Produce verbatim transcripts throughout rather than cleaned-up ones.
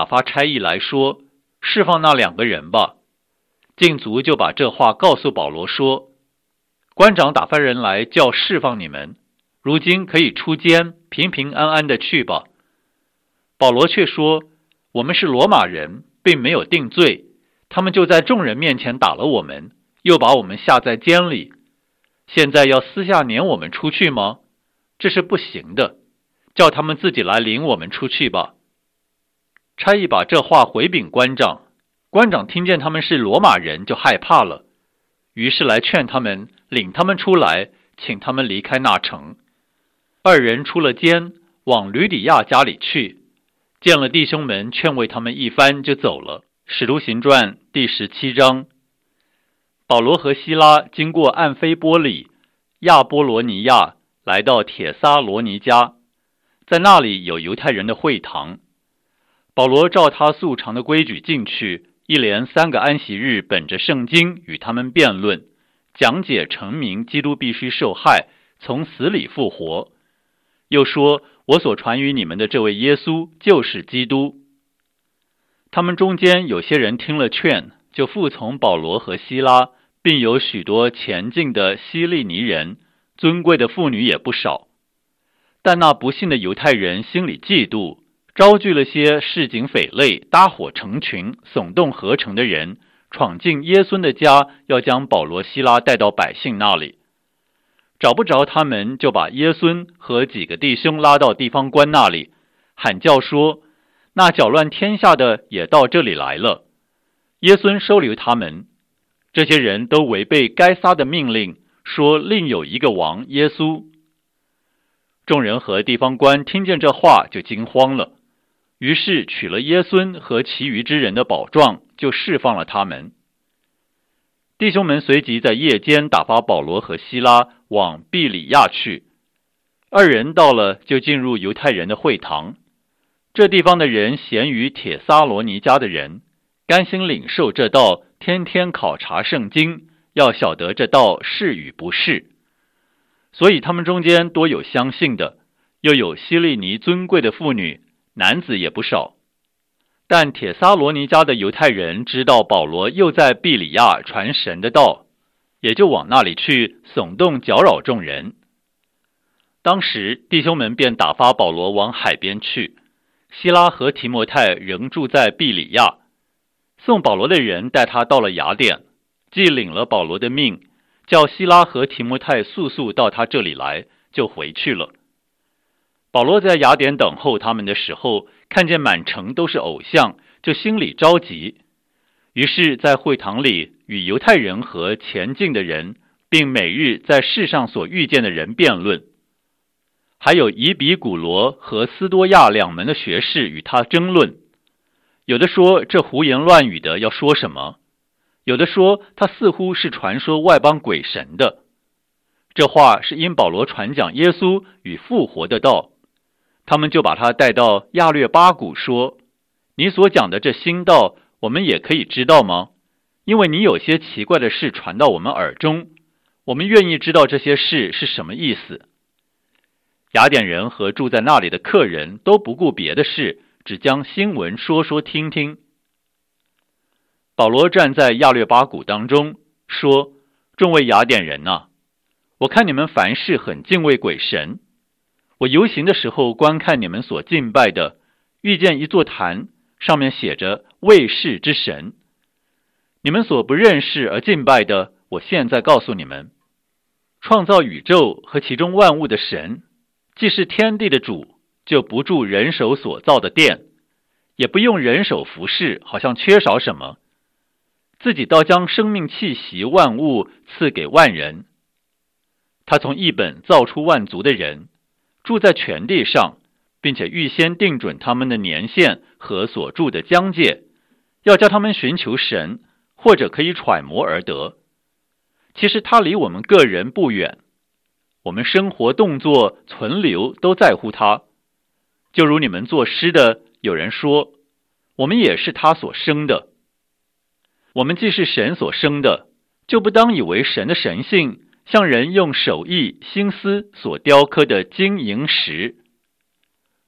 发差役来说，释放那两个人吧。禁卒就把这话告诉保罗说，官长打发人来叫释放你们，如今可以出监，平平安安的去吧。保罗却说，我们是罗马人，并没有定罪，他们就在众人面前打了我们，又把我们下在监里，现在要私下撵我们出去吗？这是不行的，叫他们自己来领我们出去吧。差役把这话回禀官长，官长听见他们是罗马人，就害怕了，于是来劝他们，领他们出来，请他们离开那城。二人出了监，往吕底亚家里去，见了弟兄们，劝慰他们一番，就走了。使徒行传第十七章。保罗和希拉经过暗菲波里、亚波罗尼亚，来到帖撒罗尼迦，在那里有犹太人的会堂。保罗照他素常的规矩进去，一连三个安息日，本着圣经与他们辩论，讲解陈明基督必须受害，从死里复活。又说，我所传于你们的这位耶稣就是基督。他们中间有些人听了劝，就服从保罗和希拉，并有许多前进的希利尼人，尊贵的妇女也不少。但那不信的犹太人心里嫉妒，招聚了些市井匪类，搭伙成群，耸动合成的人，闯进耶稣的家，要将保罗希拉带到百姓那里。找不着他们，就把耶稣和几个弟兄拉到地方官那里，喊叫说，那搅乱天下的也到这里来了。耶稣收留他们。这些人都违背该撒的命令，说另有一个王耶稣。众人和地方官听见这话，就惊慌了，于是取了耶稣和其余之人的宝状，就释放了他们。弟兄们随即在夜间打发保罗和希拉往庇里亚去。二人到了，就进入犹太人的会堂。这地方的人咸于帖撒罗尼迦的人，甘心领受这道，天天考察圣经，要晓得这道是与不是。所以他们中间多有相信的，又有希利尼尊贵的妇女，男子也不少。但帖撒罗尼迦的犹太人知道保罗又在庇里亚传神的道，也就往那里去，耸动搅扰众人。当时弟兄们便打发保罗往海边去，希拉和提摩太仍住在庇里亚。送保罗的人带他到了雅典，既领了保罗的命，叫希拉和提摩太速速到他这里来，就回去了。保罗在雅典等候他们的时候，看见满城都是偶像，就心里着急，于是在会堂里与犹太人和前进的人，并每日在世上所遇见的人辩论。还有以比古罗和斯多亚两门的学士与他争论，有的说这胡言乱语的要说什么，有的说他似乎是传说外邦鬼神的。这话是因保罗传讲耶稣与复活的道，他们就把他带到亚略巴谷，说，你所讲的这新道，我们也可以知道吗？因为你有些奇怪的事传到我们耳中，我们愿意知道这些事是什么意思。雅典人和住在那里的客人都不顾别的事，只将新闻说说听听。保罗站在亚略巴谷当中，说，众位雅典人啊，我看你们凡事很敬畏鬼神。我游行的时候观看你们所敬拜的，遇见一座坛，上面写着卫士之神。你们所不认识而敬拜的，我现在告诉你们，创造宇宙和其中万物的神，既是天地的主，就不住人手所造的殿，也不用人手服侍，好像缺少什么，自己倒将生命气息万物赐给万人。他从一本造出万族的人，住在全地上，并且预先定准他们的年限和所住的疆界，要叫他们寻求神，或者可以揣摩而得。其实他离我们个人不远，我们生活动作存留都在乎他。就如你们作诗的，有人说，我们也是他所生的。我们既是神所生的，就不当以为神的神性像人用手艺心思所雕刻的金银石。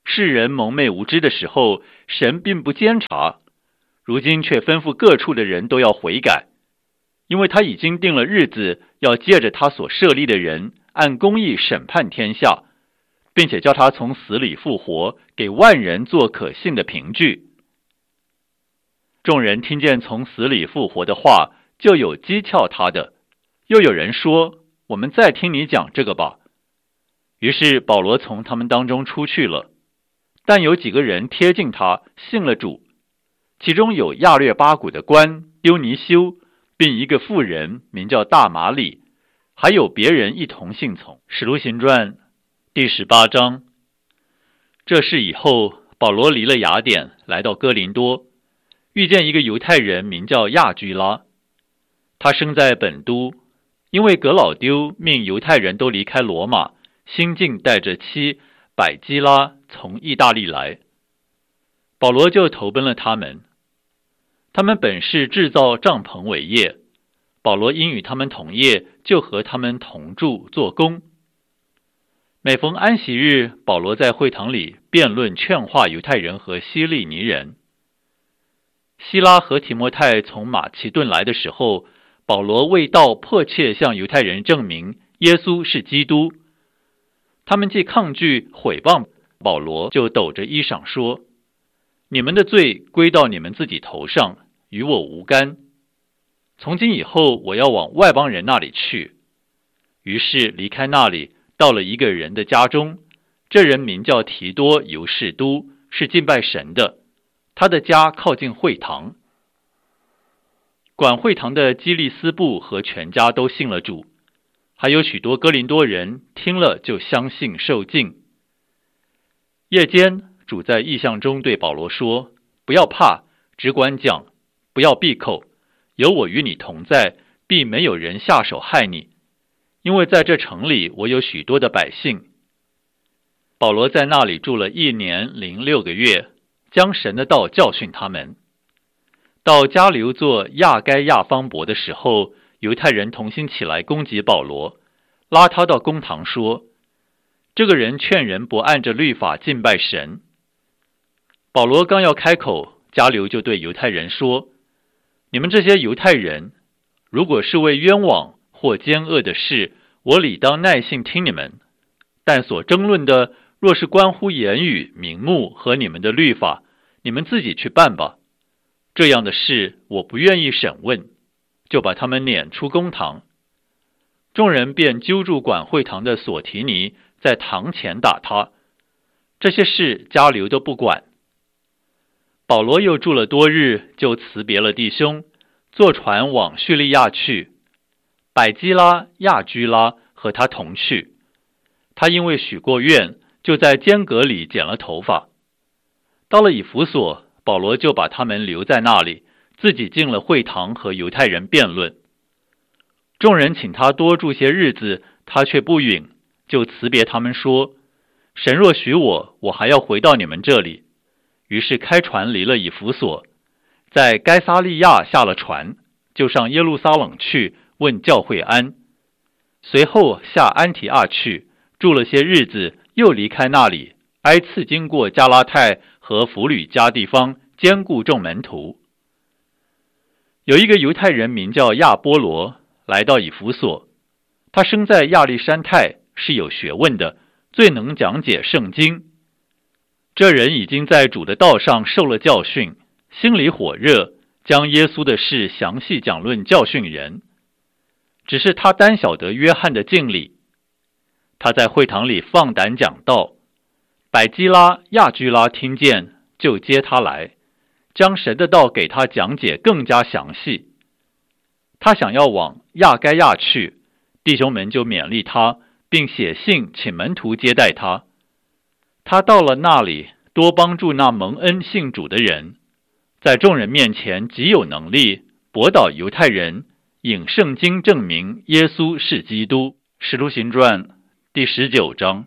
世人蒙昧无知的时候，神并不监察，如今却吩咐各处的人都要悔改，因为他已经定了日子，要借着他所设立的人，按公义审判天下，并且叫他从死里复活，给万人做可信的凭据。众人听见从死里复活的话，就有讥诮他的，又有人说，我们再听你讲这个吧。于是保罗从他们当中出去了，但有几个人贴近他，信了主，其中有亚略巴谷的官丢尼修，并一个妇人名叫大马里，还有别人一同信从。使徒行传第十八章。这事以后，保罗离了雅典，来到哥林多，遇见一个犹太人名叫亚居拉，他生在本都，因为革老丢命犹太人都离开罗马，新近带着妻百基拉从意大利来，保罗就投奔了他们。他们本是制造帐篷为业，保罗因与他们同业，就和他们同住做工。每逢安息日，保罗在会堂里辩论劝化犹太人和希利尼人。希拉和提摩太从马其顿来的时候，保罗为道迫切向犹太人证明耶稣是基督。他们既抗拒毁谤保罗，就抖着衣裳说，你们的罪归到你们自己头上，与我无干。从今以后，我要往外邦人那里去。于是离开那里，到了一个人的家中，这人名叫提多犹士都，是敬拜神的，他的家靠近会堂。管会堂的基利斯布和全家都信了主，还有许多哥林多人听了就相信受浸。夜间，主在异象中对保罗说，不要怕，只管讲，不要闭口，有我与你同在，必没有人下手害你，因为在这城里我有许多的百姓。保罗在那里住了一年零六个月，将神的道教训他们。到加流做亚该亚方伯的时候，犹太人同心起来攻击保罗，拉他到公堂说，这个人劝人不按着律法敬拜神。保罗刚要开口，加流就对犹太人说，你们这些犹太人，如果是为冤枉或奸恶的事，我理当耐性听你们，但所争论的若是关乎言语、名目和你们的律法，你们自己去办吧。这样的事我不愿意审问，就把他们撵出公堂。众人便揪住管会堂的索提尼，在堂前打他。这些事加流都不管。保罗又住了多日，就辞别了弟兄，坐船往叙利亚去。百基拉、亚居拉和他同去。他因为许过愿，就在间隔里剪了头发。到了以弗所，保罗就把他们留在那里，自己进了会堂和犹太人辩论。众人请他多住些日子，他却不允，就辞别他们说，神若许我，我还要回到你们这里。于是开船离了以弗所，在该撒利亚下了船，就上耶路撒冷去，问教会安。随后下安提阿去，住了些日子，又离开那里，挨次经过加拉太和弗吕家地方，兼顾众门徒。有一个犹太人名叫亚波罗，来到以弗所，他生在亚历山太，是有学问的，最能讲解圣经。这人已经在主的道上受了教训，心里火热，将耶稣的事详细讲论教训人。只是他单晓得约翰的敬礼。他在会堂里放胆讲道，百基拉、亚居拉听见，就接他来，将神的道给他讲解更加详细。他想要往亚该亚去，弟兄们就勉励他，并写信请门徒接待他。他到了那里，多帮助那蒙恩信主的人，在众人面前极有能力，驳倒犹太人，引圣经证明耶稣是基督。使徒行传第十九章。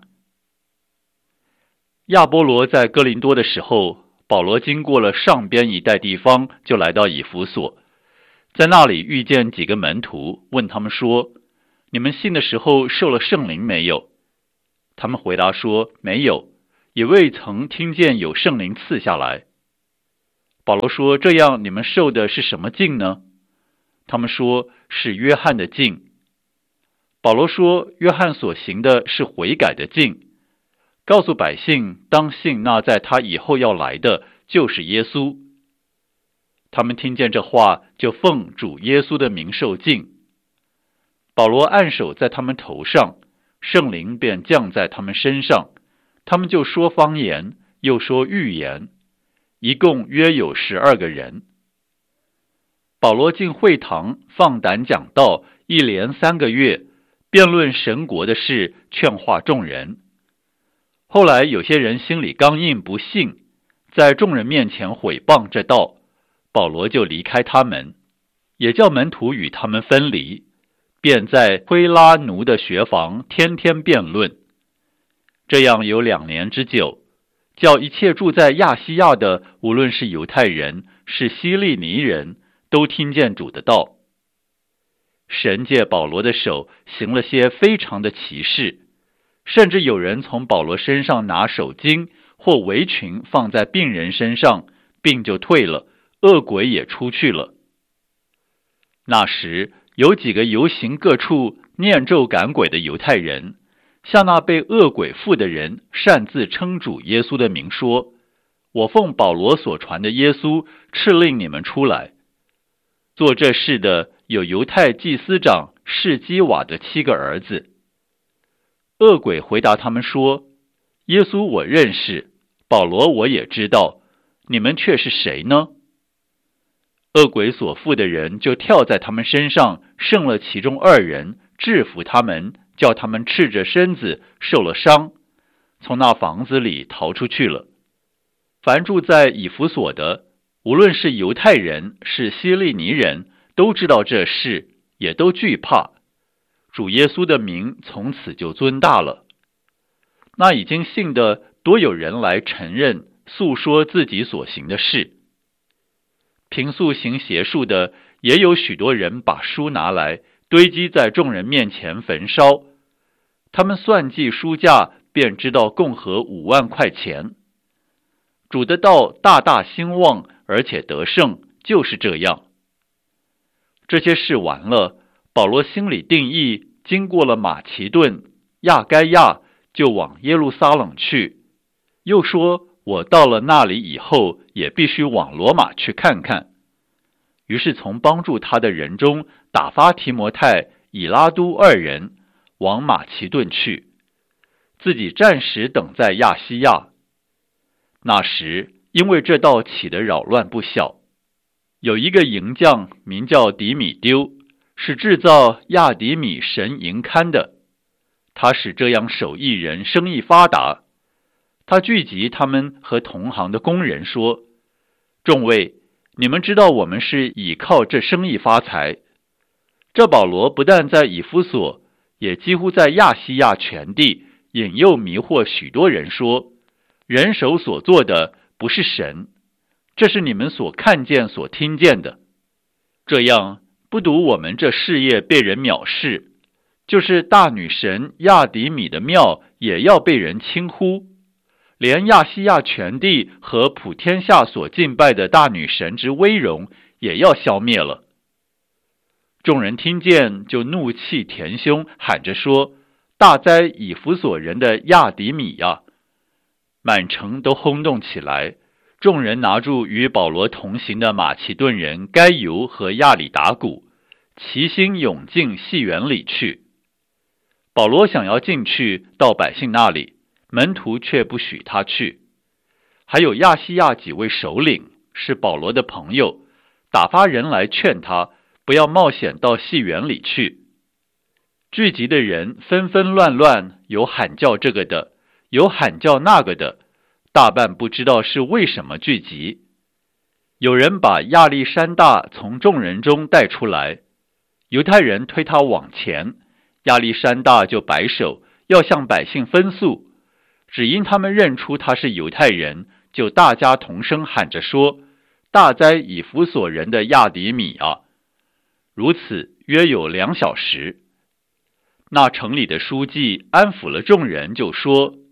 亚波罗在哥林多的时候，保罗经过了上边一带地方，就来到以弗所，在那里遇见几个门徒，问他们说，你们信的时候受了圣灵没有？他们回答说，没有， 也未曾听见有圣灵赐下来。保罗说，这样你们受的是什么禁呢？他们说，是约翰的禁。保罗说，约翰所行的是悔改的禁，告诉百姓当信那在他以后要来的就是耶稣。他们听见这话，就奉主耶稣的名受禁。保罗按手在他们头上，圣灵便降在他们身上，他们就说方言，又说预言，一共约有十二个人。保罗进会堂放胆讲道，一连三个月，辩论神国的事，劝化众人。后来有些人心里刚硬，不信，在众人面前毁谤这道，保罗就离开他们，也叫门徒与他们分离，便在推拉奴的学房天天辩论。这样有两年之久，叫一切住在亚细亚的，无论是犹太人，是希利尼人，都听见主的道。神借保罗的手行了些非常的奇事，甚至有人从保罗身上拿手巾或围裙放在病人身上，病就退了，恶鬼也出去了。那时有几个游行各处念咒赶鬼的犹太人，向那被恶鬼附的人擅自称主耶稣的名说，我奉保罗所传的耶稣敕令你们出来。做这事的有犹太祭司长士基瓦的七个儿子。恶鬼回答他们说，耶稣我认识，保罗我也知道，你们却是谁呢？恶鬼所附的人就跳在他们身上，胜了其中二人，制服他们，叫他们赤着身子，受了伤，从那房子里逃出去了。凡住在以弗所的，无论是犹太人是希利尼人，都知道这事，也都惧怕。主耶稣的名从此就尊大了。那已经信的多有人来承认，诉说自己所行的事。平素行邪术的，也有许多人把书拿来堆积在众人面前焚烧。他们算计书价，便知道共合五万块钱。主的道大大兴旺，而且得胜，就是这样。这些事完了，保罗心里定义，经过了马其顿、亚该亚，就往耶路撒冷去。又说，我到了那里以后，也必须往罗马去看看。于是从帮助他的人中打发提摩太、以拉都二人往马其顿去，自己暂时等在亚细亚。那时因为这道起的扰乱不小，有一个营匠名叫底米丢，是制造亚底米神银龛的，他使这样手艺人生意发达。他聚集他们和同行的工人说，众位，你们知道我们是倚靠这生意发财。这保罗不但在以弗所，也几乎在亚细亚全地引诱迷惑许多人说，人手所做的不是神，这是你们所看见所听见的。这样不独我们这事业被人藐视，就是大女神亚底米的庙也要被人轻忽，连亚细亚全地和普天下所敬拜的大女神之威荣也要消灭了。众人听见，就怒气填胸，喊着说，大哉以弗所人的亚底米呀！满城都轰动起来。众人拿住与保罗同行的马其顿人该犹和亚里达古，齐心涌进戏园里去。保罗想要进去到百姓那里，门徒却不许他去。还有亚细亚几位首领是保罗的朋友，打发人来劝他不要冒险到戏园里去。聚集的人纷纷乱乱，有喊叫这个的，有喊叫那个的，大半不知道是为什么聚集。有人把亚历山大从众人中带出来，犹太人推他往前，亚历山大就摆手要向百姓分诉，只因他们认出他是犹太人，就大家同声喊着说，大哉以弗所人的亚底米啊！如此约有两小时。那城里的书记安抚了众人，就说，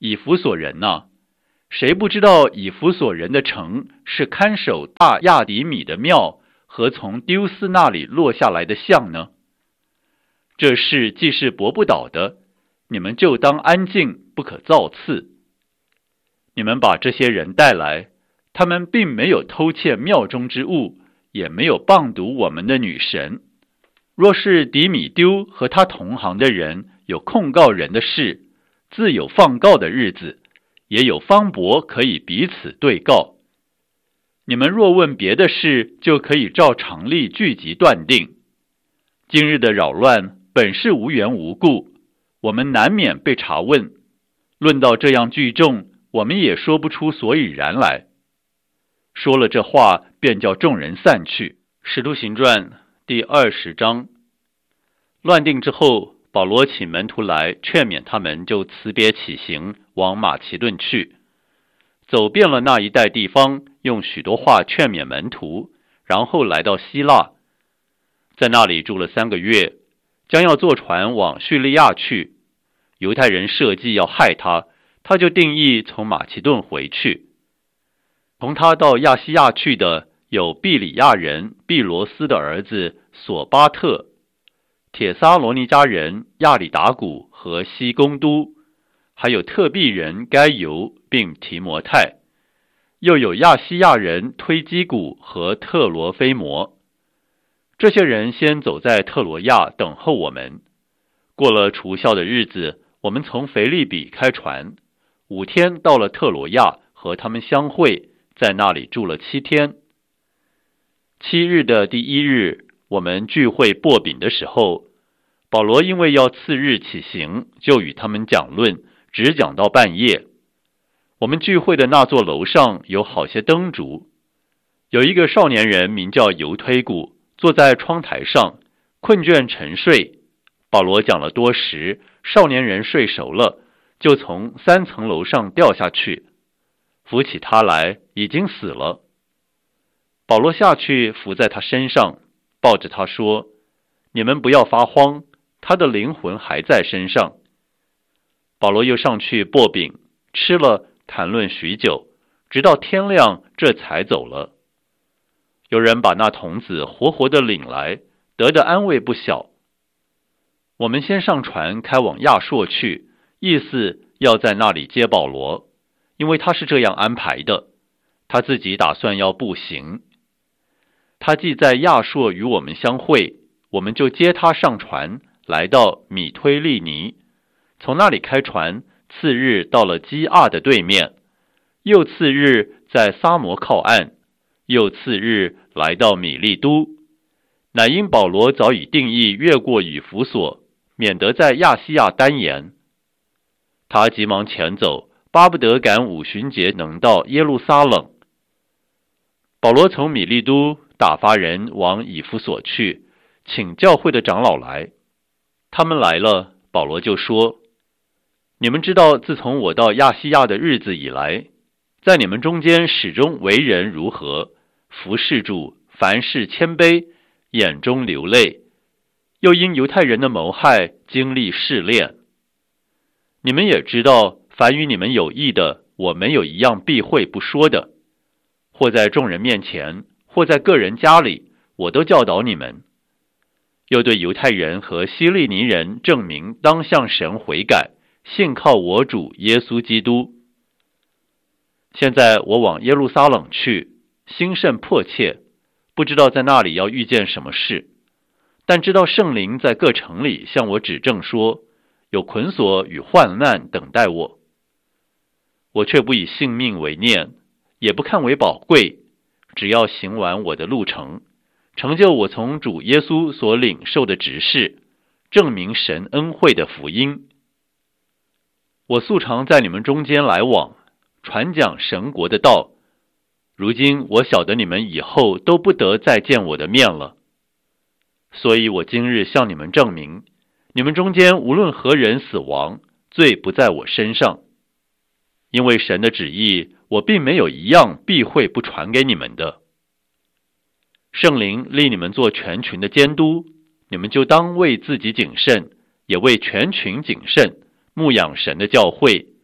以弗所人哪，谁不知道以弗所人的城是看守大亚底米的庙和从丢斯那里落下来的像呢？这事既是驳不倒的，你们就当安静，不可造次。你们把这些人带来，他们并没有偷窃庙中之物，也没有谤读我们的女神。若是底米丢和他同行的人有控告人的事，自有放告的日子，也有方伯可以彼此对告。你们若问别的事，就可以照常例聚集断定。今日的扰乱本是无缘无故，我们难免被查问。论到这样聚众，我们也说不出所以然来。说了这话，便叫众人散去。使徒行传第二十章。乱定之后，保罗请门徒来劝勉他们，就辞别起行，往马其顿去。走遍了那一带地方，用许多话劝勉门徒，然后来到希腊，在那里住了三个月，将要坐船往叙利亚去。犹太人设计要害他，他就定义从马其顿回去。同他到亚细亚去的有毕里亚人毕罗斯的儿子索巴特、铁撒罗尼迦人亚里达古和西公都，还有特庇人该犹并提摩太，又有亚细亚人推基古和特罗菲摩。这些人先走在特罗亚等候我们。过了除酵的日子，我们从腓利比开船，五天到了特罗亚，和他们相会，在那里住了七天。七日的第一日，我们聚会擘饼的时候，保罗因为要次日起行，就与他们讲论，只讲到半夜。我们聚会的那座楼上有好些灯烛，有一个少年人名叫犹推古，坐在窗台上，困倦沉睡。保罗讲了多时，少年人睡熟了，就从三层楼上掉下去，扶起他来，已经死了。保罗下去伏在他身上，抱着他说：你们不要发慌，他的灵魂还在身上。保罗又上去擘饼，吃了，谈论许久，直到天亮，这才走了。有人把那童子活活的领来，得的安慰不小。我们先上船开往亚朔去，意思要在那里接保罗，因为他是这样安排的，他自己打算要步行。他既在亚朔与我们相会，我们就接他上船，来到米推利尼，从那里开船，次日到了基亚的对面，又次日在撒摩靠岸，又次日来到米利都。乃因保罗早已定义越过以弗所，免得在亚细亚单言。他急忙前走，巴不得赶五旬节能到耶路撒冷。保罗从米利都打发人往以弗所去，请教会的长老来。他们来了，保罗就说：你们知道自从我到亚细亚的日子以来，在你们中间始终为人如何，服侍主，凡事谦卑，眼中流泪，又因犹太人的谋害经历试炼。你们也知道，凡与你们有益的，我没有一样避讳不说的，或在众人面前，或在个人家里，我都教导你们。又对犹太人和希利尼人证明当向神悔改，信靠我主耶稣基督。现在我往耶路撒冷去，心甚迫切，不知道在那里要遇见什么事，但知道圣灵在各城里向我指证说，有捆锁与患难等待我。我却不以性命为念，也不看为宝贵，只要行完我的路程，成就我从主耶稣所领受的职事，证明神恩惠的福音。我素常在你们中间来往，传讲神国的道，如今我晓得你们以后都不得再见我的面了。所以我今日向你们证明，你们中间无论何人死亡，罪不在我身上。因为神的旨意，我并没有一样避讳不传给你们的。圣灵立你们做全群的监督，你们就当为自己谨慎，也为全群谨慎，牧养神的教会，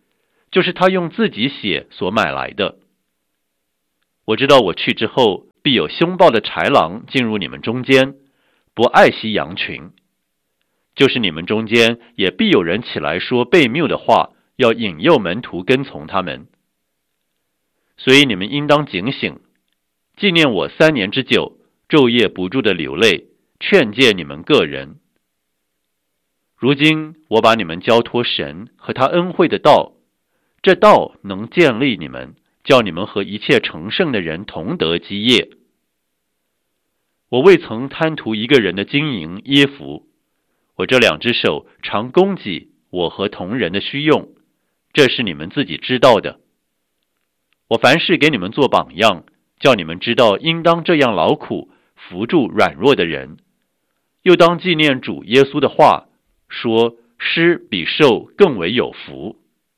就是他用自己血所买来的。我知道我去之后，必有凶暴的豺狼进入你们中间，不爱惜羊群。就是你们中间也必有人起来说悖谬的话，要引诱门徒跟从他们。所以你们应当警醒，纪念我三年之久，昼夜不住的流泪，劝诫你们个人。如今我把你们交托神和他恩惠的道，这道能建立你们，叫你们和一切成圣的人同得基业。我未曾贪图一个人的金银衣服，我这两只手常供给我和同人的需用，这是你们自己知道的。我凡事给你们做榜样，叫你们知道应当这样劳苦，扶助软弱的人，又当纪念主耶稣的话，说施比受更为有福。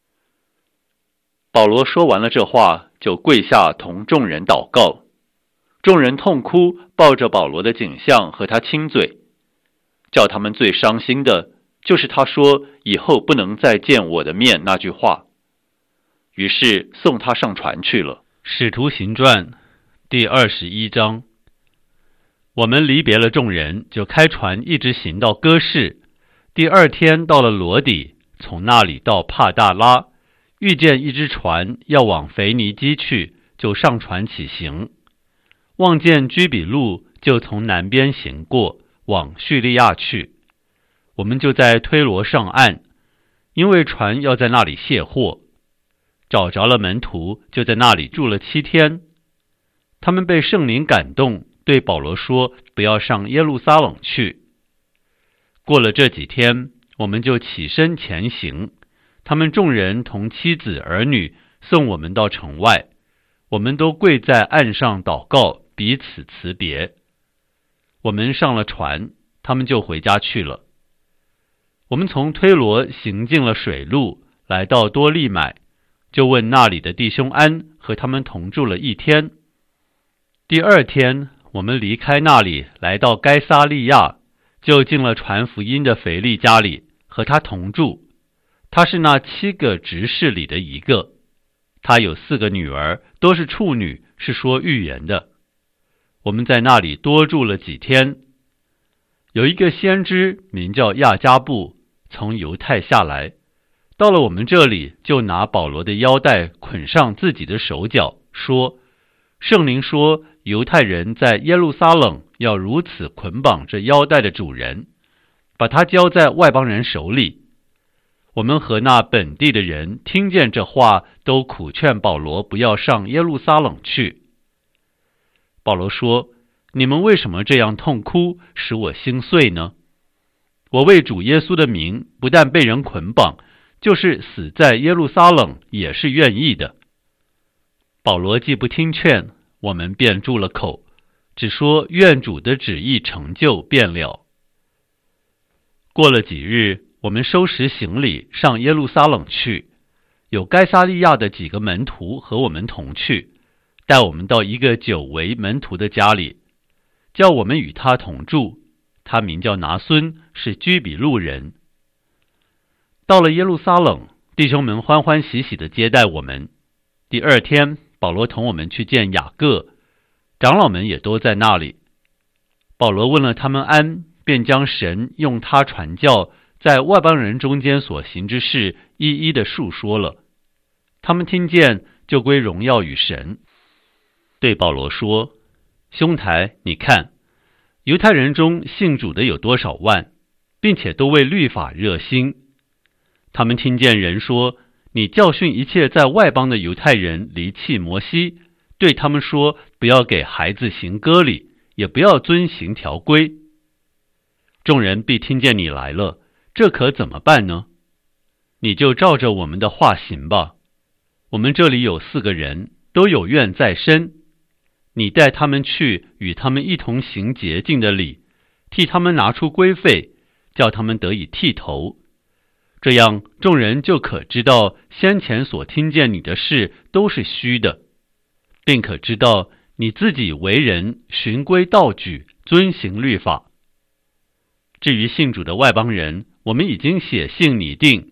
保罗说完了这话，就跪下同众人祷告。众人痛哭，抱着保罗的颈项和他亲嘴。叫他们最伤心的，就是他说以后不能再见我的面那句话。于是送他上船去了。 使徒行传第二十一章。我们离别了众人，就开船一直行到哥士。第二天到了罗底，从那里到帕大拉，遇见一只船要往腓尼基去，就上船起行。望见居比路，就从南边行过，往叙利亚去。我们就在推罗上岸，因为船要在那里卸货。找着了门徒，就在那里住了七天。他们被圣灵感动，对保罗说，不要上耶路撒冷去。过了这几天，我们就起身前行。他们众人同妻子儿女送我们到城外，我们都跪在岸上祷告，彼此辞别。我们上了船，他们就回家去了。我们从推罗行进了水路，来到多利买，就问那里的弟兄安，和他们同住了一天。第二天，我们离开那里，来到该撒利亚，就进了传福音的腓力家里，和他同住。他是那七个执事里的一个，他有四个女儿，都是处女，是说预言的。我们在那里多住了几天。有一个先知名叫亚加布，从犹太下来，到了我们这里，就拿保罗的腰带捆上自己的手脚，说，圣灵说犹太人在耶路撒冷要如此捆绑这腰带的主人，把他交在外邦人手里。我们和那本地的人听见这话，都苦劝保罗不要上耶路撒冷去。保罗说，你们为什么这样痛哭，使我心碎呢？我为主耶稣的名，不但被人捆绑，就是死在耶路撒冷也是愿意的。保罗既不听劝，我们便住了口，只说愿主的旨意成就便了。过了几日，我们收拾行李上耶路撒冷去，有该撒利亚的几个门徒和我们同去，带我们到一个久为门徒的家里，叫我们与他同住。他名叫拿孙，是居比路人。到了耶路撒冷，弟兄们欢欢喜喜地接待我们。第二天，保罗同我们去见雅各，长老们也都在那里。保罗问了他们安，便将神用他传教在外邦人中间所行之事一一的述说了。他们听见，就归荣耀与神。对保罗说，兄台，你看，犹太人中信主的有多少万，并且都为律法热心。他们听见人说，你教训一切在外邦的犹太人离弃摩西，对他们说，不要给孩子行割礼，也不要遵行条规。众人必听见你来了，这可怎么办呢？你就照着我们的话行吧。我们这里有四个人，都有愿在身。你带他们去，与他们一同行洁净的礼，替他们拿出规费，叫他们得以剃头。这样众人就可知道先前所听见你的事都是虚的，并可知道你自己为人循规蹈矩，遵行律法。至于信主的外邦人，我们已经写信拟定，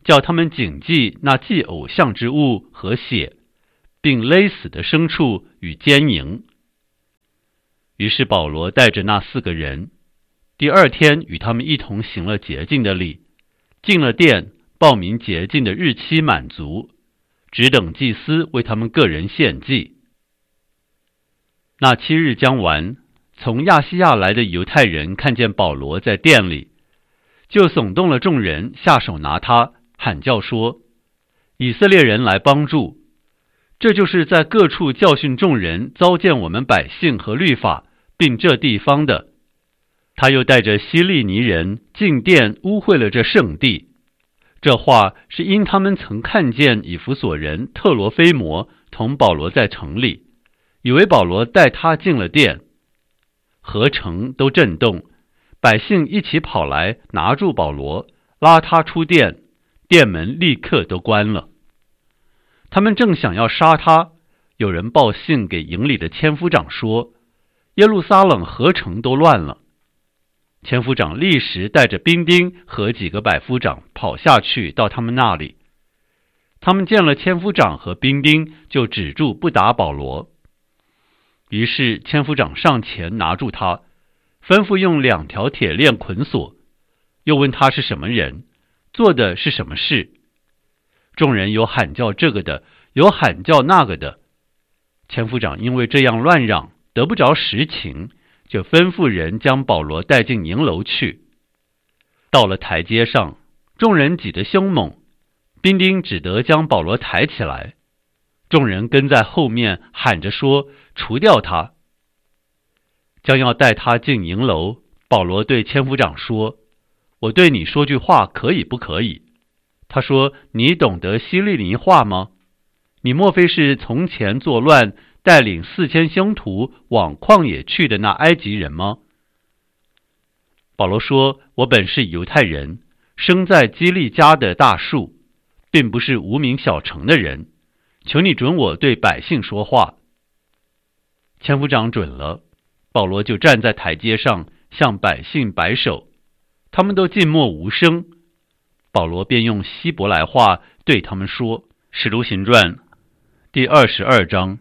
叫他们谨记那祭偶像之物和血，并勒死的牲畜与奸淫。于是保罗带着那四个人，第二天与他们一同行了洁净的礼，进了殿，报明洁净的日期满足，只等祭司为他们个人献祭。那七日将完，从亚细亚来的犹太人看见保罗在殿里，就耸动了众人，下手拿他，喊叫说：以色列人来帮助！这就是在各处教训众人，糟践我们百姓和律法，并这地方的。他又带着希利尼人进殿，污秽了这圣地。这话是因他们曾看见以弗所人特罗菲摩同保罗在城里，以为保罗带他进了殿。合城都震动，百姓一起跑来拿住保罗，拉他出殿，殿门立刻都关了。他们正想要杀他，有人报信给营里的千夫长说，耶路撒冷合城都乱了。千夫长立时带着兵丁和几个百夫长跑下去到他们那里。他们见了千夫长和兵丁，就止住不打保罗。于是千夫长上前拿住他，吩咐用两条铁链捆锁，又问他是什么人，做的是什么事。众人有喊叫这个的，有喊叫那个的。千夫长因为这样乱嚷，得不着实情，就吩咐人将保罗带进营楼去。到了台阶上，众人挤得凶猛，兵丁只得将保罗抬起来。众人跟在后面喊着说，除掉他。将要带他进营楼，保罗对千夫长说，我对你说句话可以不可以？他说，你懂得希利尼话吗？你莫非是从前作乱，带领四千凶徒往旷野去的那埃及人吗？保罗说，我本是犹太人，生在基利家的大树，并不是无名小城的人，求你准我对百姓说话。千夫长准了，保罗就站在台阶上向百姓摆手，他们都静默无声。保罗便用希伯来话对他们说，使徒行传第二十二章。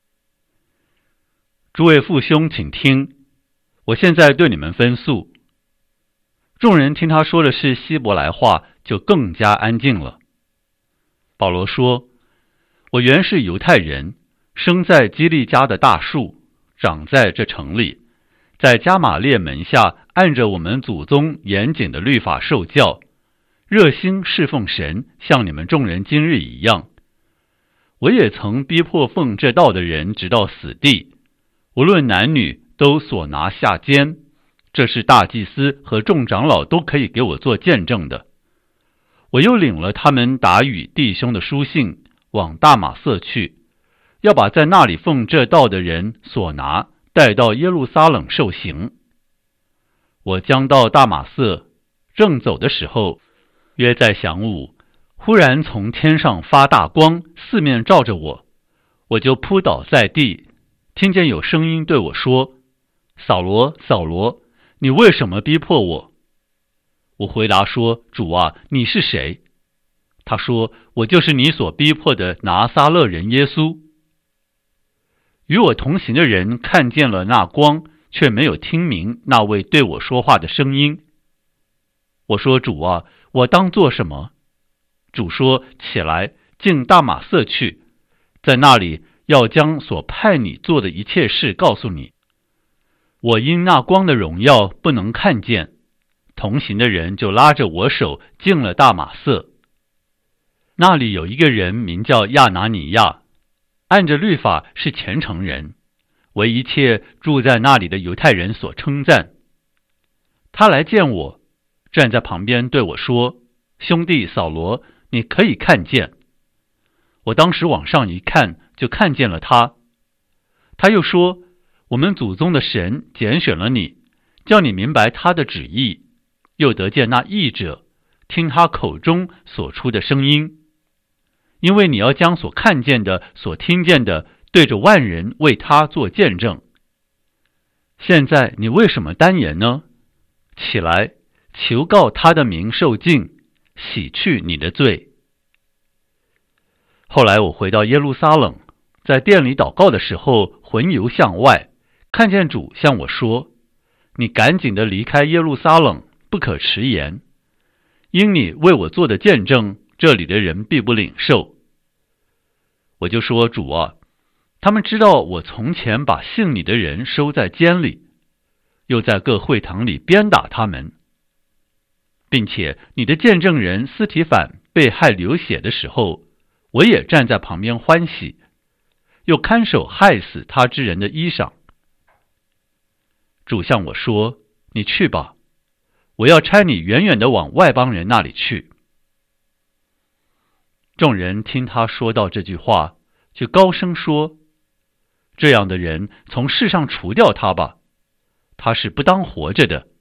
诸位父兄请听，我现在对你们分诉。众人听他说的是希伯来话，就更加安静了。保罗说，我原是犹太人，生在基利家的大树，长在这城里，在加玛列门下按着我们祖宗严谨的律法受教，热心侍奉神，像你们众人今日一样。我也曾逼迫奉这道的人直到死地，无论男女都所拿下监，这是大祭司和众长老都可以给我做见证的。我又领了他们打与弟兄的书信，往大马色去，要把在那里奉这道的人所拿带到耶路撒冷受刑。我将到大马色，正走的时候，约在晌午，忽然从天上发大光，四面照着我，我就扑倒在地，听见有声音对我说，扫罗，扫罗，你为什么逼迫我？我回答说，主啊，你是谁？他说，我就是你所逼迫的拿撒勒人耶稣。与我同行的人看见了那光，却没有听明那位对我说话的声音。我说，主啊，我当做什么？主说，起来，进大马色去，在那里要将所派你做的一切事告诉你。我因那光的荣耀不能看见，同行的人就拉着我手进了大马色。那里有一个人名叫亚拿尼亚，按着律法是虔诚人，为一切住在那里的犹太人所称赞。他来见我，站在旁边对我说，兄弟扫罗，你可以看见。我当时往上一看，就看见了他。他又说，我们祖宗的神拣选了你，叫你明白他的旨意，又得见那义者，听他口中所出的声音。因为你要将所看见的、所听见的，对着万人为他做见证。现在你为什么单言呢？起来，求告他的名受尽， 洗去你的罪。”后来我回到耶路撒冷，在殿里祷告的时候，魂游向外，看见主向我说：“你赶紧的离开耶路撒冷，不可迟延，因你为我做的见证，这里的人必不领受。”我就说：“主啊，他们知道我从前把信你的人收在监里，又在各会堂里鞭打他们，并且你的见证人司提反被害流血的时候，我也站在旁边欢喜，又看守害死他之人的衣裳。”主向我说：“你去吧，我要差你远远的往外邦人那里去。”众人听他说到这句话，就高声说：“这样的人从世上除掉他吧，他是不当活着的。”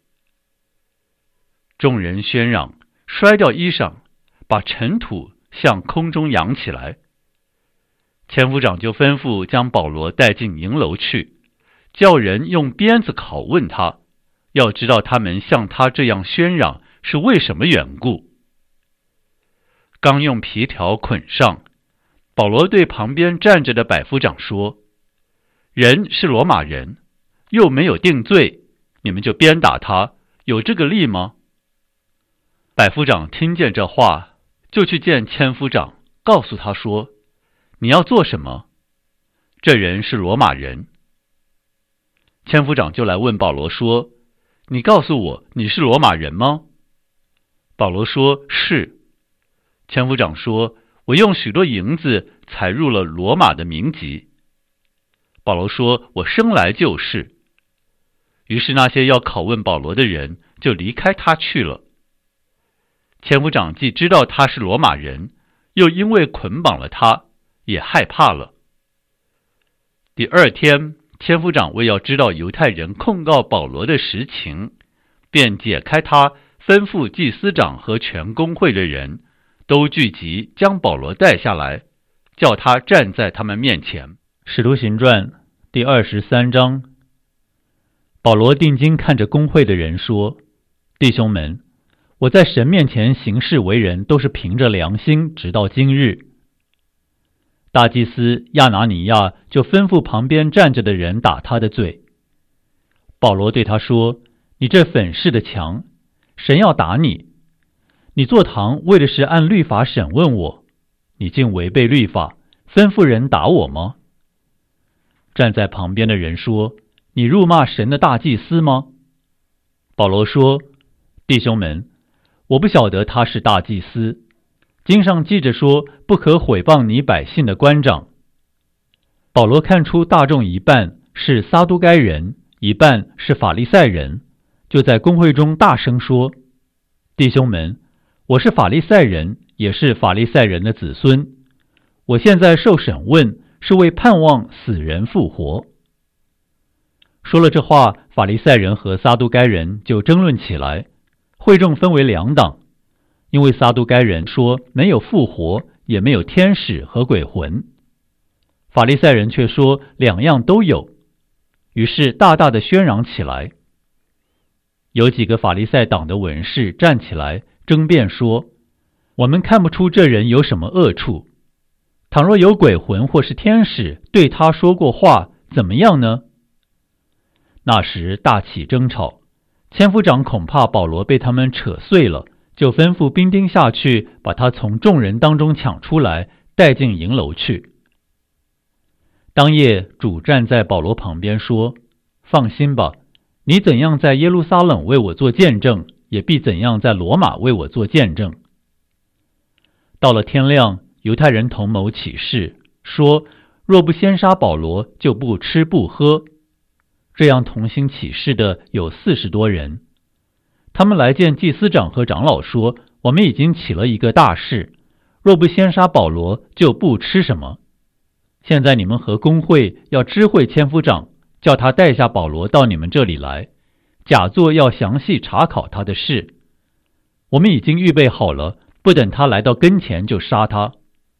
众人喧嚷，摔掉衣裳，把尘土向空中扬起来。千夫长就吩咐将保罗带进营楼去，叫人用鞭子拷问他，要知道他们像他这样喧嚷是为什么缘故。刚用皮条捆上，保罗对旁边站着的百夫长说：“人是罗马人，又没有定罪，你们就鞭打他，有这个例吗？”百夫长听见这话，就去见千夫长，告诉他说：“你要做什么？这人是罗马人。”千夫长就来问保罗说：“你告诉我，你是罗马人吗？”保罗说：“是。”千夫长说：“我用许多银子采入了罗马的民籍。”保罗说：“我生来就是。”于是那些要拷问保罗的人就离开他去了。千夫长既知道他是罗马人，又因为捆绑了他，也害怕了。第二天，千夫长为要知道犹太人控告保罗的实情，便解开他，吩咐祭司长和全公会的人都聚集，将保罗带下来，叫他站在他们面前。使徒行传第二十三章。保罗定睛看着公会的人说：“弟兄们，我在神面前行事为人，都是凭着良心，直到今日。”大祭司亚拿尼亚就吩咐旁边站着的人打他的嘴。保罗对他说：“你这粉饰的墙，神要打你。你坐堂为的是按律法审问我，你竟违背律法，吩咐人打我吗？”站在旁边的人说：“你辱骂神的大祭司吗？”保罗说：“弟兄们，我不晓得他是大祭司。经上记着说，不可毁谤你百姓的官长。”保罗看出大众一半是撒都该人，一半是法利赛人，就在公会中大声说：“弟兄们，我是法利赛人，也是法利赛人的子孙。我现在受审问，是为盼望死人复活。”说了这话，法利赛人和撒都该人就争论起来，会众分为两党。因为撒都该人说没有复活，也没有天使和鬼魂，法利赛人却说两样都有，于是大大的喧嚷起来。有几个法利赛党的文士站起来争辩说：“我们看不出这人有什么恶处，倘若有鬼魂或是天使对他说过话，怎么样呢？”那时大起争吵，千夫长恐怕保罗被他们扯碎了，就吩咐兵丁下去，把他从众人当中抢出来，带进营楼去。当夜，主站在保罗旁边说：“放心吧，你怎样在耶路撒冷为我做见证，也必怎样在罗马为我做见证。”到了天亮，犹太人同谋起誓，说若不先杀保罗，就不吃不喝。这样同心起誓的有四十多人。他们来见祭司长和长老说：“我们已经起了一个大事，若不先杀保罗，就不吃什么。现在你们和公会要知会千夫长，叫他带下保罗到你们这里来，假作要详细查考他的事。我们已经预备好了，不等他来到跟前就杀他。”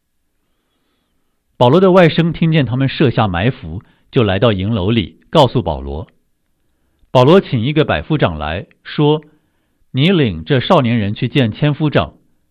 保罗的外甥听见他们设下埋伏，就来到营楼里，告诉保罗。保罗请一个百夫长来说：“你领这少年人去见千夫长，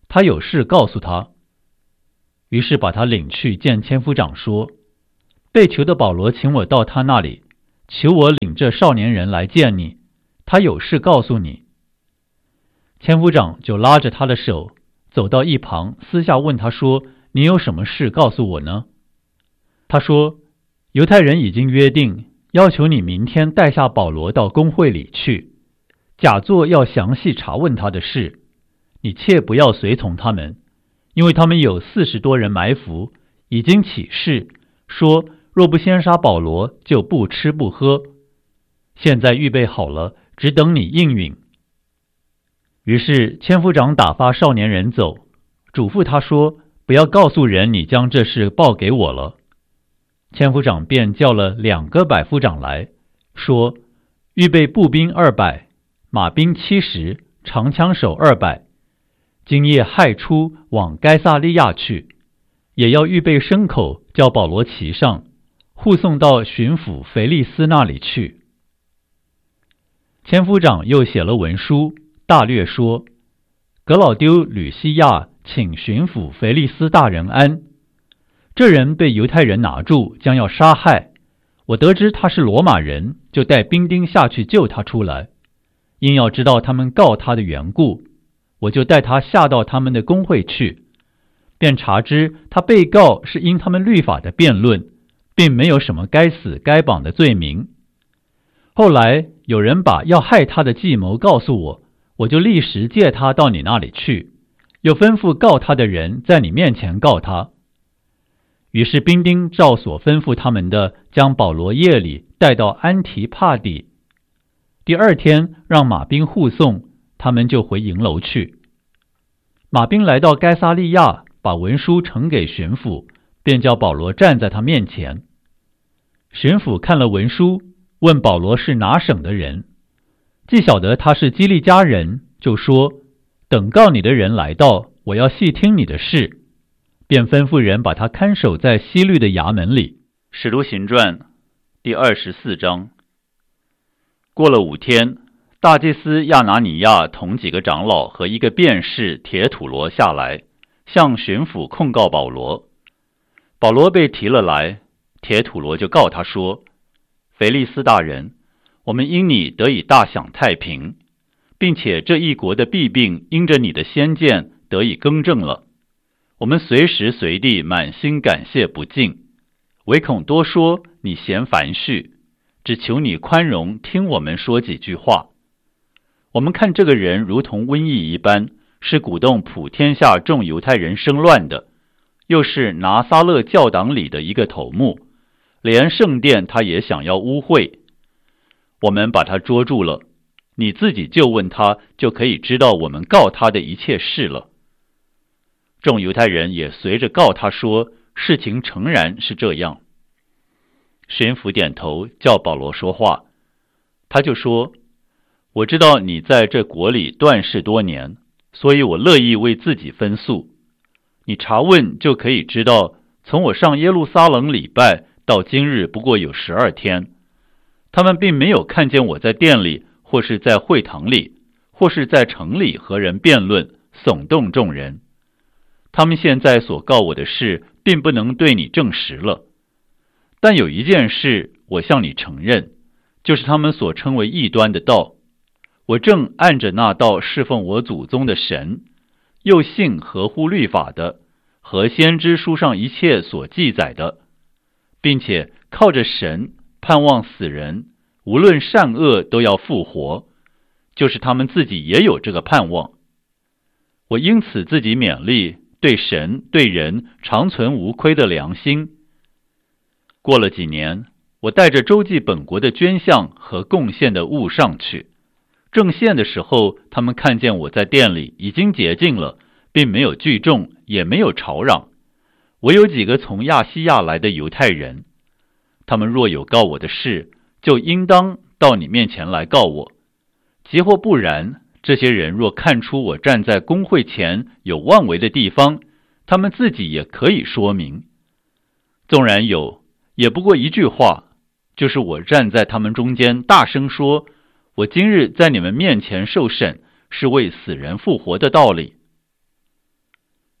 他有事告诉他。于是把他领去见千夫长说，被囚的保罗请我到他那里，求我领这少年人来见你，他有事告诉你。千夫长就拉着他的手走到一旁，私下问他说，你有什么事告诉我呢？他说，犹太人已经约定，要求你明天带下保罗到公会里去，假作要详细查问他的事，你切不要随从他们，因为他们有四十多人埋伏，已经起誓说，若不先杀保罗，就不吃不喝。现在预备好了，只等你应允。于是千夫长打发少年人走，嘱咐他说，不要告诉人你将这事报给我了。千夫长便叫了两个百夫长来，说，预备步兵二百，马兵七十，长枪手二百，今夜亥初往该撒利亚去，也要预备牲口，叫保罗骑上，护送到巡抚腓利斯那里去。千夫长又写了文书，大略说，格老丢吕西亚请巡抚腓利斯大人安，这人被犹太人拿住，将要杀害。我得知他是罗马人，就带兵丁下去救他出来。因要知道他们告他的缘故，我就带他下到他们的公会去，便查知他被告是因他们律法的辩论，并没有什么该死该绑的罪名。后来有人把要害他的计谋告诉我，我就立时借他到你那里去，又吩咐告他的人在你面前告他。于是兵丁照所吩咐他们的，将保罗夜里带到安提帕底。第二天让马兵护送，他们就回营楼去。马兵来到该撒利亚，把文书呈给巡抚，便叫保罗站在他面前。巡抚看了文书，问保罗是哪省的人，既晓得他是基利家人，就说，等告你的人来到，我要细听你的事，便吩咐人把他看守在西律的衙门里。 使徒行传第二十四章。过了五天，大祭司亚拿尼亚同几个长老和一个辩士铁土罗下来，向巡抚控告保罗。保罗被提了来，铁土罗就告他说，腓利斯大人，我们因你得以大享太平，并且这一国的弊病因着你的先见得以更正了。我们随时随地满心感谢不尽，唯恐多说你嫌繁絮，只求你宽容听我们说几句话。我们看这个人如同瘟疫一般，是鼓动普天下众犹太人生乱的，又是拿撒勒教党里的一个头目，连圣殿他也想要污秽。我们把他捉住了，你自己就问他，就可以知道我们告他的一切事了。众犹太人也随着告他说，事情诚然是这样。巡抚点头，叫保罗说话。他就说，我知道你在这国里断事多年，所以我乐意为自己分诉。你查问就可以知道，从我上耶路撒冷礼拜到今日不过有十二天，他们并没有看见我在殿里，或是在会堂里，或是在城里和人辩论，耸动众人。他们现在所告我的事，并不能对你证实了。但有一件事我向你承认，就是他们所称为异端的道，我正按着那道侍奉我祖宗的神，又信合乎律法的，和先知书上一切所记载的，并且靠着神盼望死人无论善恶都要复活，就是他们自己也有这个盼望。我因此自己勉励，对神对人常存无亏的良心。过了几年，我带着周济本国的捐项和贡献的物上去，正献的时候，他们看见我在店里已经洁净了，并没有聚众，也没有吵嚷。我有几个从亚细亚来的犹太人，他们若有告我的事，就应当到你面前来告我。即或不然，这些人若看出我站在公会前有妄为的地方，他们自己也可以说明。纵然有，也不过一句话，就是我站在他们中间大声说，我今日在你们面前受审，是为死人复活的道理。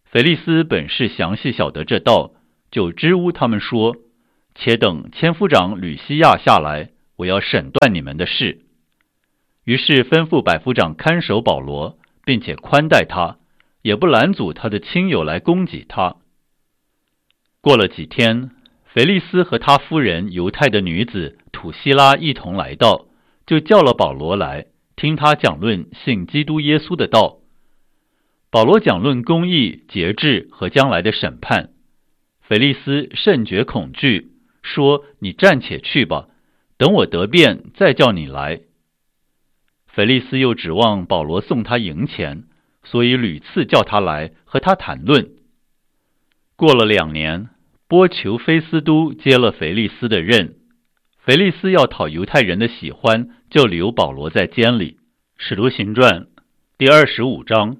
腓利斯本是详细晓得这道，就支吾他们说：且等千夫长吕西亚下来，我要审断你们的事。于是吩咐百夫长看守保罗，并且宽待他，也不拦阻他的亲友来攻击他。过了几天，腓利斯和他夫人犹太的女子土希拉一同来到，就叫了保罗来，听他讲论信基督耶稣的道。保罗讲论公义、节制和将来的审判。腓利斯甚觉恐惧，说：你暂且去吧，等我得便再叫你来。腓利斯又指望保罗送他银钱，所以屡次叫他来和他谈论。过了两年，波求菲斯都接了腓利斯的任。腓利斯要讨犹太人的喜欢，就留保罗在监里。使徒行传第二十五章。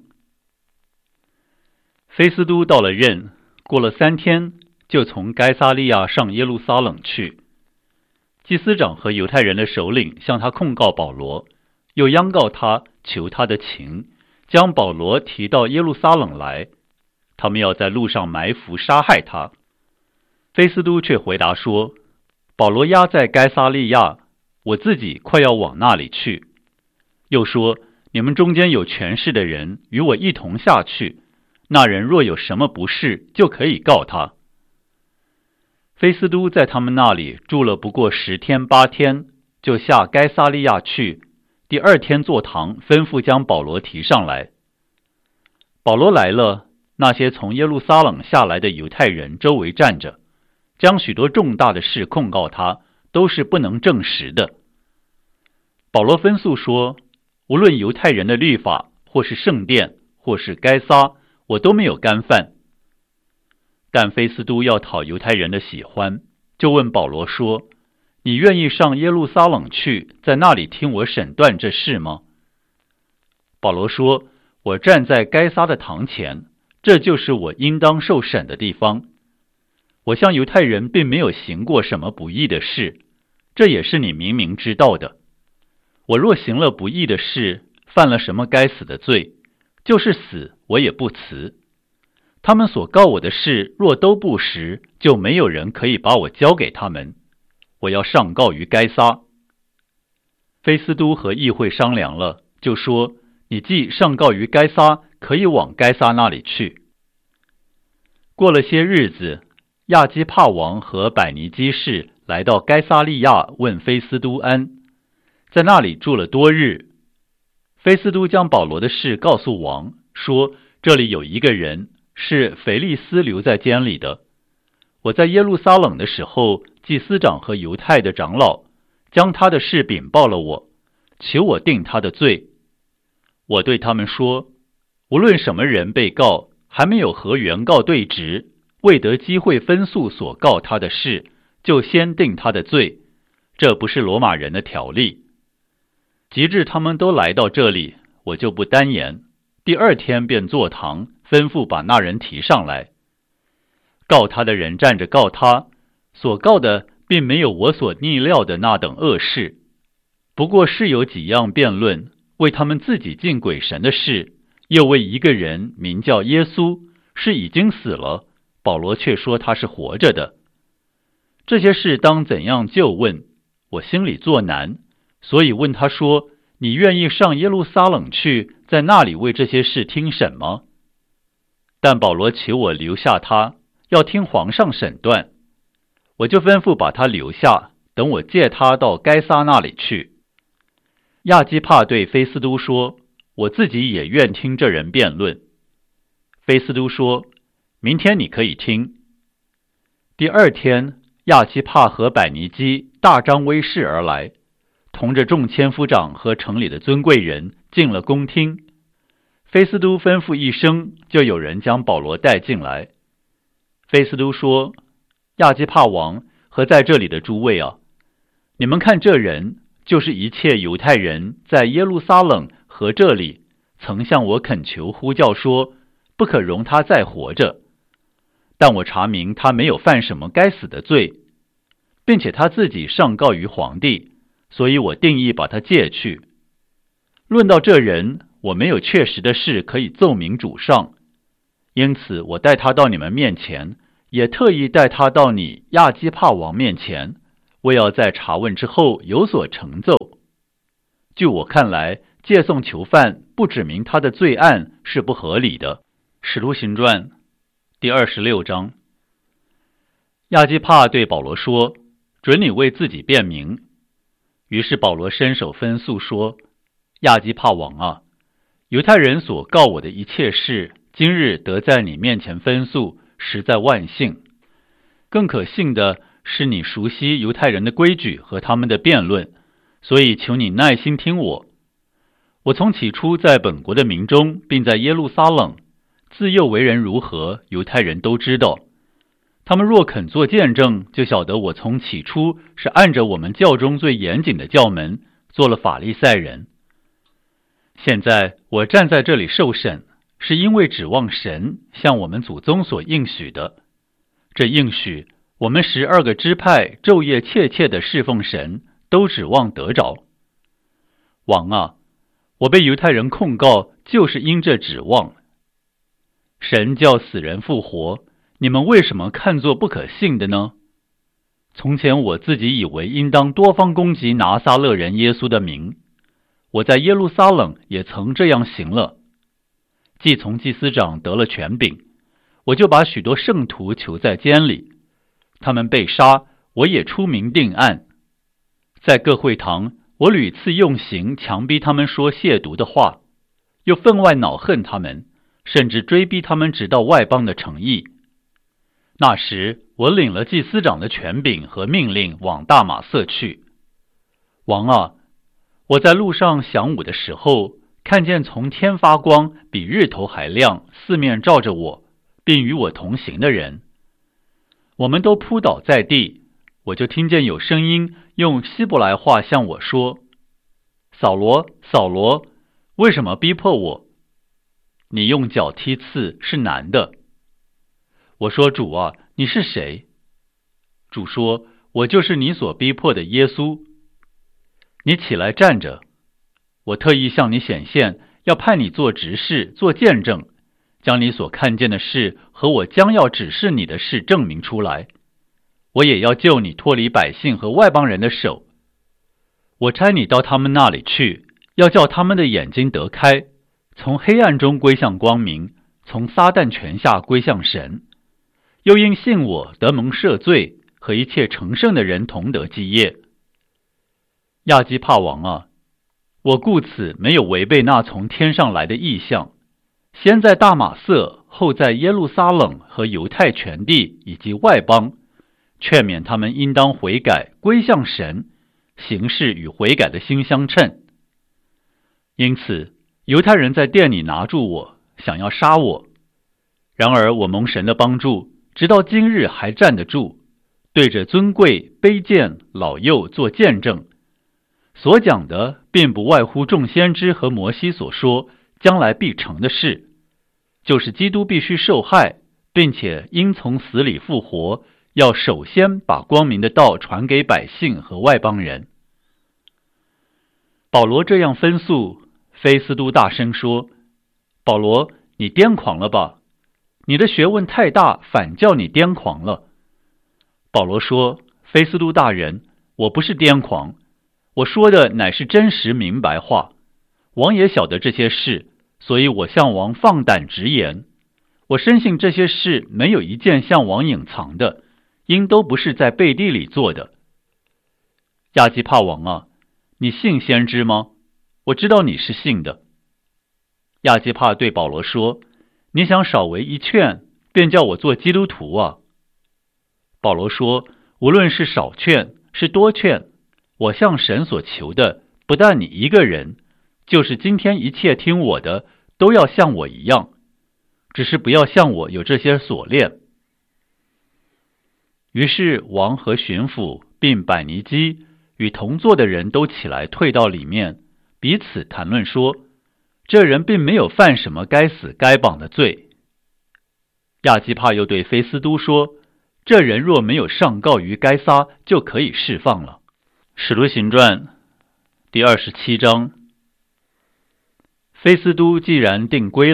菲斯都到了任，过了三天，就从该撒利亚上耶路撒冷去。祭司长和犹太人的首领向他控告保罗，又央告他，求他的情，将保罗提到耶路撒冷来，他们要在路上埋伏杀害他。菲斯都却回答说：保罗押在该撒利亚，我自己快要往那里去。又说：你们中间有权势的人与我一同下去，那人若有什么不是，就可以告他。菲斯都在他们那里住了不过十天八天，就下该撒利亚去。第二天坐堂，吩咐将保罗提上来。保罗来了，那些从耶路撒冷下来的犹太人周围站着，将许多重大的事控告他，都是不能证实的。保罗分诉说：无论犹太人的律法，或是圣殿，或是该撒，我都没有干犯。但菲斯都要讨犹太人的喜欢，就问保罗说：你愿意上耶路撒冷去，在那里听我审断这事吗？保罗说：我站在该撒的堂前，这就是我应当受审的地方。我向犹太人并没有行过什么不义的事，这也是你明明知道的。我若行了不义的事，犯了什么该死的罪，就是死我也不辞。他们所告我的事若都不实，就没有人可以把我交给他们。我要上告于该撒。菲斯都和议会商量了，就说：你既上告于该撒，可以往该撒那里去。过了些日子，亚基帕王和百尼基士来到该撒利亚，问菲斯都安，在那里住了多日。菲斯都将保罗的事告诉王，说：这里有一个人是腓利斯留在监里的。我在耶路撒冷的时候，祭司长和犹太的长老将他的事禀报了我，求我定他的罪。我对他们说：无论什么人被告，还没有和原告对质，未得机会分诉所告他的事，就先定他的罪，这不是罗马人的条例。及至他们都来到这里，我就不单言。第二天便坐堂，吩咐把那人提上来。告他的人站着告他，所告的并没有我所逆料的那等恶事，不过是有几样辩论，为他们自己进鬼神的事，又为一个人名叫耶稣，是已经死了，保罗却说他是活着的。这些事当怎样就问，我心里作难，所以问他说：你愿意上耶路撒冷去，在那里为这些事听审吗？但保罗求我留下他，要听皇上审断。我就吩咐把他留下，等我借他到该撒那里去。亚基帕对菲斯都说：我自己也愿听这人辩论。菲斯都说：明天你可以听。第二天，亚基帕和百尼基大张威势而来，同着众千夫长和城里的尊贵人进了宫厅。菲斯都吩咐一声，就有人将保罗带进来。菲斯都说：亚基帕王和在这里的诸位啊，你们看这人，就是一切犹太人在耶路撒冷和这里曾向我恳求呼叫说，不可容他再活着。但我查明他没有犯什么该死的罪，并且他自己上告于皇帝，所以我定义把他借去。论到这人，我没有确实的事可以奏明主上， 因此我带他到你们面前，也特意带他到你亚基帕王面前，为要在查问之后有所成奏。据我看来，借送囚犯不指明他的罪案是不合理的。使徒行传第二十六章。亚基帕对保罗说：准你为自己辩明。于是保罗伸手分诉说：亚基帕王啊，犹太人所告我的一切事，今日得在你面前分诉，实在万幸。更可信的是，你熟悉犹太人的规矩和他们的辩论，所以求你耐心听我。我从起初在本国的民中，并在耶路撒冷，自幼为人如何，犹太人都知道。他们若肯做见证，就晓得我从起初是按着我们教中最严谨的教门，做了法利赛人。现在我站在这里受审，是因为指望神向我们祖宗所应许的。这应许，我们十二个支派昼夜切切地侍奉神，都指望得着。王啊，我被犹太人控告，就是因这指望。神叫死人复活，你们为什么看作不可信的呢？从前我自己以为应当多方攻击拿撒勒人耶稣的名，我在耶路撒冷也曾这样行了。既从祭司长得了权柄，我就把许多圣徒囚在监里，他们被杀，我也出名定案。在各会堂，我屡次用刑强逼他们说亵渎的话，又分外恼恨他们，甚至追逼他们直到外邦的城邑。那时我领了祭司长的权柄和命令往大马色去。王啊，我在路上晌午的时候，看见从天发光，比日头还亮，四面照着我，并与我同行的人。我们都扑倒在地，我就听见有声音用希伯来话向我说：扫罗，扫罗，为什么逼迫我？你用脚踢刺是难的。我说：主啊，你是谁？主说：我就是你所逼迫的耶稣。你起来站着，我特意向你显现，要派你做执事，做见证，将你所看见的事和我将要指示你的事证明出来。我也要救你脱离百姓和外邦人的手。我差你到他们那里去，要叫他们的眼睛得开，从黑暗中归向光明，从撒旦权下归向神。又因信我得蒙赦罪，和一切成圣的人同得基业。亚基帕王啊，我故此没有违背那从天上来的异象，先在大马色，后在耶路撒冷和犹太全地以及外邦，劝勉他们应当悔改，归向神，行事与悔改的心相称。因此犹太人在殿里拿住我，想要杀我。然而我蒙神的帮助，直到今日还站得住，对着尊贵、卑贱、老幼做见证。所讲的并不外乎众先知和摩西所说将来必成的事，就是基督必须受害，并且因从死里复活，要首先把光明的道传给百姓和外邦人。保罗这样分诉，菲斯都大声说：保罗，你癫狂了吧？你的学问太大，反叫你癫狂了。保罗说：菲斯都大人，我不是癫狂，我说的乃是真实明白话。王也晓得这些事，所以我向王放胆直言。我深信这些事没有一件向王隐藏的，因都不是在背地里做的。亚基帕王啊，你信先知吗？我知道你是信的。亚基帕对保罗说：你想少为一劝，便叫我做基督徒啊？保罗说：无论是少劝是多劝，我向神所求的，不但你一个人，就是今天一切听我的，都要像我一样，只是不要像我有这些锁链。于是王和巡抚并百尼基与同坐的人都起来退到里面，彼此谈论说，这人并没有犯什么该死该绑的罪。亚基帕又对菲斯都说，这人若没有上告于该撒，就可以释放了。使徒行传第二十七章。菲斯都既然定规了，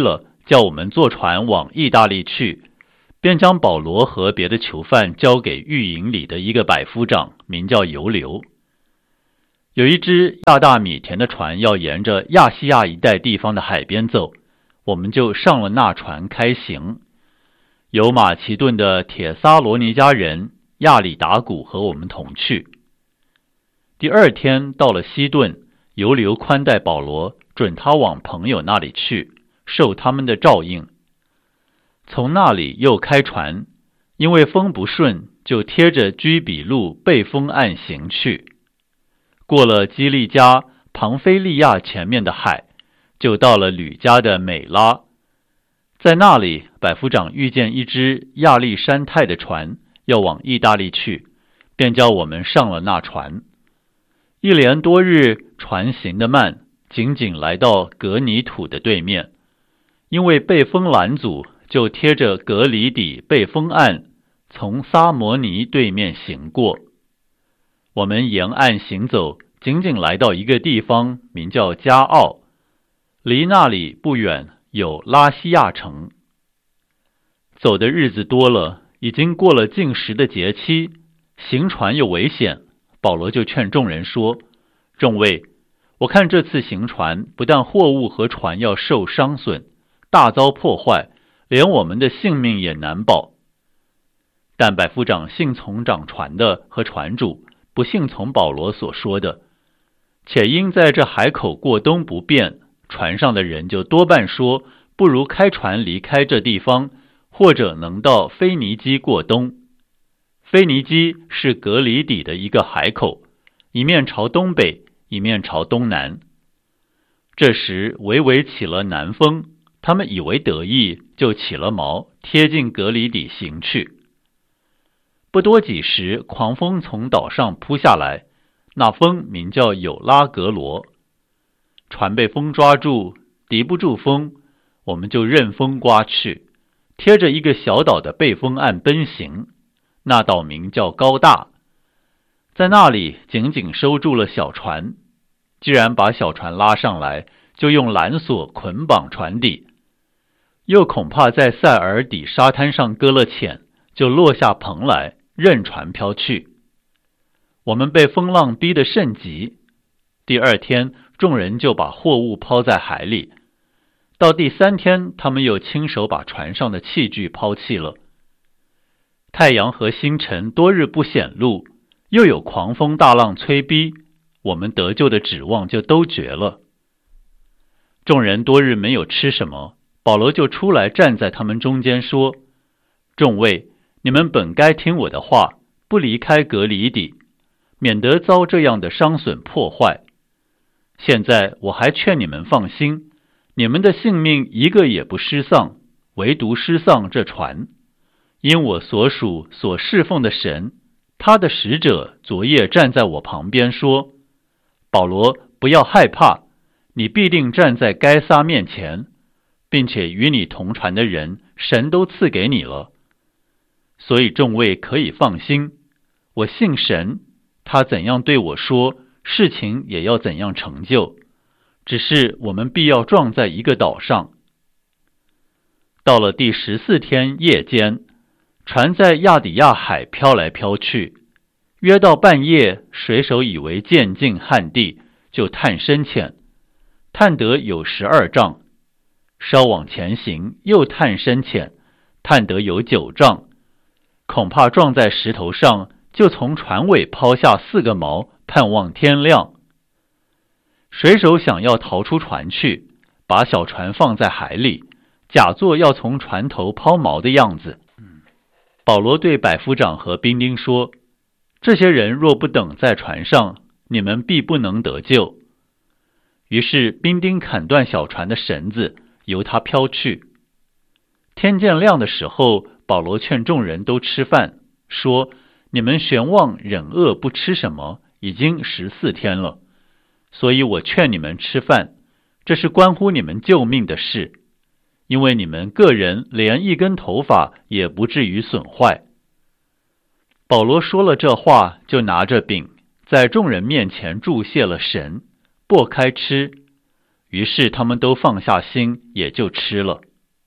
叫我们坐船往意大利去，便将保罗和别的囚犯交给狱营里的一个百夫长，名叫尤留。有一只亚大米田的船要沿着亚细亚一带地方的海边走，我们就上了那船开行。有马其顿的铁撒罗尼迦人亚里达古和我们同去。第二天到了西顿，尤留宽待保罗，准他往朋友那里去，受他们的照应。从那里又开船，因为风不顺，就贴着居比路背风岸行去。过了基利加、庞菲利亚前面的海，就到了吕家的美拉。在那里，百夫长遇见一只亚历山泰的船，要往意大利去，便叫我们上了那船。一连多日，船行得慢，仅仅来到格尼土的对面，因为被风拦阻，就贴着格里底背风岸，从撒摩尼对面行过。我们沿岸行走，仅仅来到一个地方，名叫加奥，离那里不远有拉西亚城。走的日子多了，已经过了禁食的节期，行船又危险，保罗就劝众人说：众位，我看这次行船，不但货物和船要受伤损，大遭破坏，连我们的性命也难保。但百夫长信从掌船的和船主，不信从保罗所说的，且因在这海口过冬不便，船上的人就多半说，不如开船离开这地方，或者能到腓尼基过冬。腓尼基是格里底的一个海口，一面朝东北，一面朝东南。这时微微起了南风，他们以为得意，就起了锚，贴近格里底行去。不多几时，狂风从岛上扑下来，那风名叫有拉格罗。船被风抓住，敌不住风，我们就任风刮去，贴着一个小岛的背风岸奔行。那岛名叫高大，在那里紧紧收住了小船。既然把小船拉上来，就用缆索捆绑船底，又恐怕在塞尔底沙滩上搁了浅，就落下蓬来，任船飘去。我们被风浪逼得甚急。第二天，众人就把货物抛在海里。到第三天，他们又亲手把船上的器具抛弃了。太阳和星辰多日不显露，又有狂风大浪催逼，我们得救的指望就都绝了。众人多日没有吃什么，保罗就出来站在他们中间说：众位，你们本该听我的话，不离开格里底，免得遭这样的伤损破坏。现在我还劝你们放心，你们的性命一个也不失丧，唯独失丧这船。因我所属所侍奉的神，他的使者昨夜站在我旁边说：保罗，不要害怕，你必定站在该撒面前，并且与你同船的人，神都赐给你了。所以众位可以放心，我信神，他怎样对我说，事情也要怎样成就。只是我们必要撞在一个岛上。到了第十四天夜间，船在亚底亚海飘来飘去，约到半夜，水手以为渐近旱地，就探深浅，探得有十二丈。稍往前行，又探深浅，探得有九丈，恐怕撞在石头上，就从船尾抛下四个锚，盼望天亮。水手想要逃出船去，把小船放在海里，假作要从船头抛锚的样子。保罗对百夫长和兵丁说：这些人若不等在船上，你们必不能得救。于是兵丁砍断小船的绳子，由它飘去。天渐亮的时候，保罗劝众人都吃饭，说：你们悬望忍饿不吃什么，已经十四天了，所以我劝你们吃饭，这是关乎你们救命的事，因为你们个人连一根头发也不至于损坏。保罗说了这话，就拿着饼，在众人面前祝谢了神，擘开吃。于是他们都放下心，也就吃了。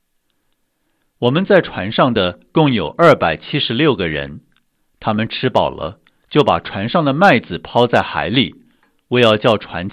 我们在船上的共有二百七十六个人，他们吃饱了，就把船上的麦子抛在海里，为要叫船